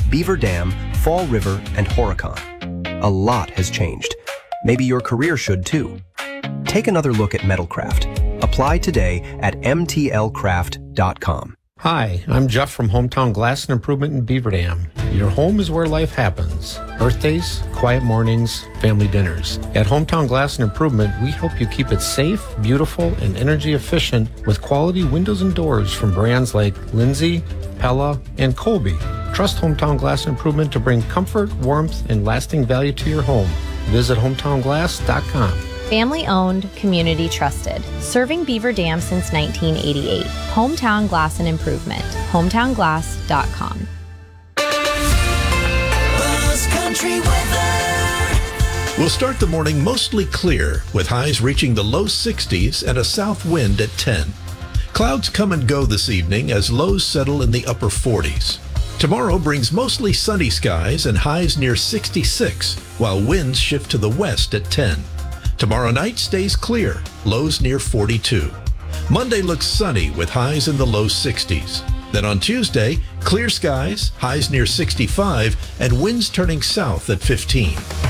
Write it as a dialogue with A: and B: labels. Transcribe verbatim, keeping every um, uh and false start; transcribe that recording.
A: Beaver Dam, Fall River, and Horicon. A lot has changed. Maybe your career should too. Take another look at Metalcraft. Apply today at m t l craft dot com.
B: Hi, I'm Jeff from Hometown Glass and Improvement in Beaver Dam. Your home is where life happens. Birthdays, quiet mornings, family dinners. At Hometown Glass and Improvement, we help you keep it safe, beautiful, and energy efficient with quality windows and doors from brands like Lindsay, Pella, and Colby. Trust Hometown Glass and Improvement to bring comfort, warmth, and lasting value to your home. Visit hometown glass dot com.
C: Family owned, community trusted. Serving Beaver Dam since nineteen eighty-eight. Hometown Glass and Improvement. hometown glass dot com.
D: Country weather.
E: We'll start the morning mostly clear, with highs reaching the low sixties and a south wind at ten. Clouds come and go this evening as lows settle in the upper forties. Tomorrow brings mostly sunny skies and highs near sixty-six, while winds shift to the west at ten. Tomorrow night stays clear, lows near forty-two. Monday looks sunny with highs in the low sixties. Then on Tuesday, clear skies, highs near sixty-five, and winds turning south at fifteen.